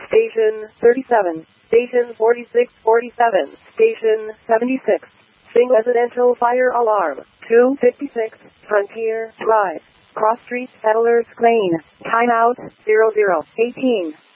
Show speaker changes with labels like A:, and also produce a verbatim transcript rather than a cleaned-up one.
A: Station thirty-seven. Station forty-six forty-seven. Station seventy-six. Sing residential fire alarm. two fifty-six Frontier Drive. Cross Street, Settlers Lane. Timeout zero zero eighteen.